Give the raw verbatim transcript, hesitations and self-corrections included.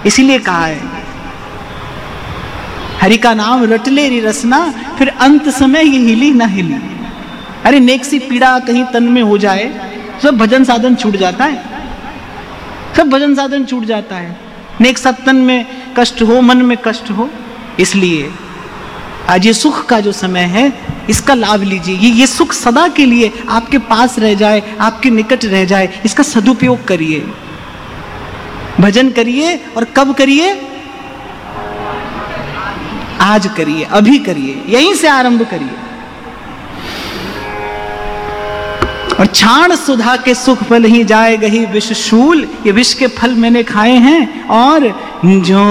इसीलिए कहा है हरि का नाम रट ले री रसना, फिर अंत समय ये हिली ना हिली। अरे नेक सी पीड़ा कहीं तन में हो जाए, सब भजन साधन छूट जाता है, सब भजन साधन छूट जाता है। नेक सा तन में कष्ट हो, मन में कष्ट हो, इसलिए आज ये सुख का जो समय है इसका लाभ लीजिए। ये ये सुख सदा के लिए आपके पास रह जाए, आपके निकट रह जाए, इसका सदुपयोग करिए। भजन करिए, और कब करिए? आज करिए, अभी करिए, यहीं से आरंभ करिए। और छाण सुधा के सुख फल ही जाए गही विष शूल, ये विष के फल मैंने खाए हैं। और जो